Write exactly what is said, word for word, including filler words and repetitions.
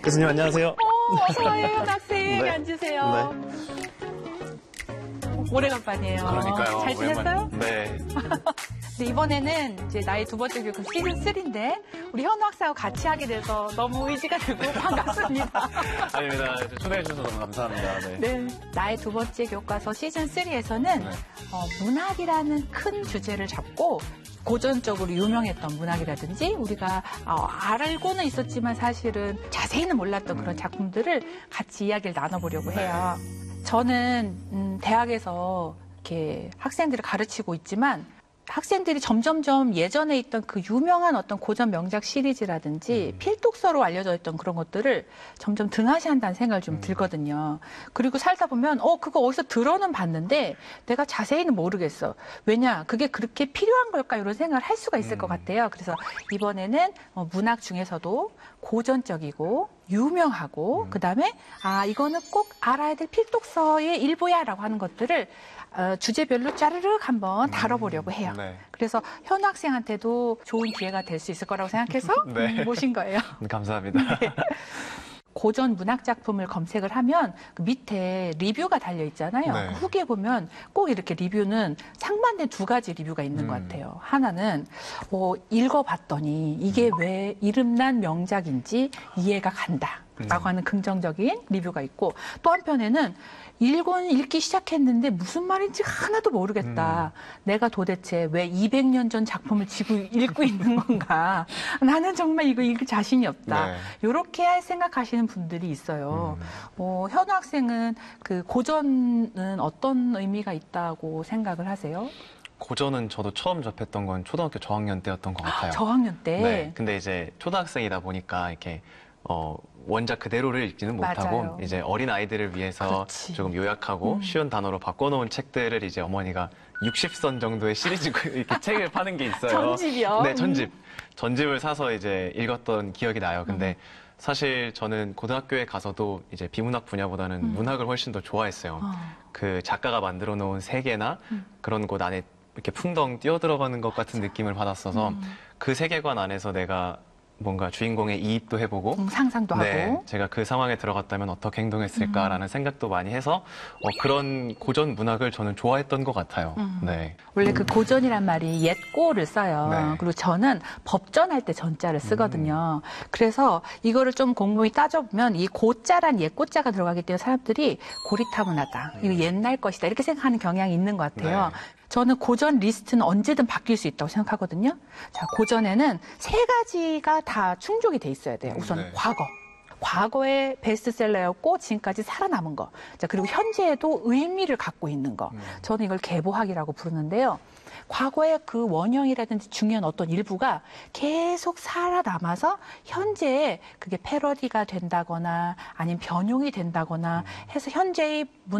교수님 안녕하세요. 어, 어서 와요, 학생. 네. 앉으세요. 네. 오래간만이에요. 그러니까요. 잘 지냈어요? 오랜만- 네. 근데 이번에는 이제 나의 두 번째 교육 시즌 쓰리인데 우리 현우 학생하고 같이 하게 돼서 너무 의지가 되고 반갑습니다. 아닙니다. 초대해 주셔서 너무 감사합니다. 네. 네. 나의 두 번째 교과서 시즌 쓰리에서는 네. 어, 문학이라는 큰 주제를 잡고 고전적으로 유명했던 문학이라든지 우리가 어, 알고는 있었지만 사실은 자세히는 몰랐던 그런 작품들을 같이 이야기를 나눠보려고 해요. 저는 음, 대학에서 이렇게 학생들을 가르치고 있지만 학생들이 점점점 예전에 있던 그 유명한 어떤 고전 명작 시리즈라든지 음. 필독서로 알려져 있던 그런 것들을 점점 등하시한다는 생각이 좀 음. 들거든요. 그리고 살다 보면 어 그거 어디서 들어는 봤는데 내가 자세히는 모르겠어. 왜냐 그게 그렇게 필요한 걸까 이런 생각을 할 수가 있을 음. 것 같아요. 그래서 이번에는 어, 문학 중에서도 고전적이고 유명하고 음. 그다음에 아 이거는 꼭 알아야 될 필독서의 일부야라고 하는 것들을 어, 주제별로 짜르륵 한번 다뤄보려고 해요. 네. 그래서 현우 학생한테도 좋은 기회가 될 수 있을 거라고 생각해서 네. 음, 모신 거예요. 감사합니다. 고전 문학 작품을 검색을 하면 그 밑에 리뷰가 달려 있잖아요. 네. 그 후기에 보면 꼭 이렇게 리뷰는 상반된 두 가지 리뷰가 있는 음. 것 같아요. 하나는 어, 읽어봤더니 이게 음. 왜 이름난 명작인지 이해가 간다. 라고 음. 하는 긍정적인 리뷰가 있고 또 한편에는 읽곤 읽기 시작했는데 무슨 말인지 하나도 모르겠다. 음. 내가 도대체 왜 이백 년 전 작품을 지고 읽고 있는 건가. 나는 정말 이거 읽을 자신이 없다. 네. 이렇게 생각하시는 분들이 있어요. 음. 어, 현우 학생은 그 고전은 어떤 의미가 있다고 생각을 하세요? 고전은 저도 처음 접했던 건 초등학교 저학년 때였던 것 같아요. 저학년 때? 네. 근데 이제 cho등학생이다 보니까 이렇게 어, 원작 그대로를 읽지는 못하고 맞아요. 이제 어린 아이들을 위해서 그렇지. 조금 요약하고 음. 쉬운 단어로 바꿔놓은 책들을 이제 어머니가 육십 선 정도의 시리즈 이렇게 책을 파는 게 있어요. 전집이요? 네, 전집. 전집을 사서 이제 읽었던 기억이 나요. 근데 음. 사실 저는 고등학교에 가서도 이제 비문학 분야보다는 음. 문학을 훨씬 더 좋아했어요. 어. 그 작가가 만들어 놓은 세계나 음. 그런 곳 안에 이렇게 풍덩 뛰어들어가는 것 같은 느낌을 받았어서 음. 그 세계관 안에서 내가 뭔가 주인공의 이입도 해보고 음, 상상도 네, 하고. 제가 그 상황에 들어갔다면 어떻게 행동했을까라는 생각도 많이 해서 어, 그런 고전 문학을 저는 좋아했던 것 같아요. 음. 네. 원래 그 고전이란 말이 옛고를 써요. 네. 그리고 저는 법전할 때 전자를 쓰거든요. 그래서 이거를 좀 곰곰이 따져보면 이 고자란 옛고자가 들어가기 때문에 사람들이 고리타분하다. 이거 옛날 것이다. 이렇게 생각하는 경향이 있는 것 같아요. 네. 저는 고전 리스트는 언제든 바뀔 수 있다고 생각하거든요. 자, 고전에는 세 가지가 다 충족이 돼 있어야 돼요. 우선 네. 과거. 과거의 베스트셀러였고 지금까지 살아남은 거. 자, 그리고 현재에도 의미를 갖고 있는 거. 음. 저는 이걸 계보학이라고 부르는데요. 과거의 그 원형이라든지 중요한 어떤 일부가 계속 살아남아서 현재에 그게 패러디가 된다거나 아니면 변용이 된다거나 해서 현재의 문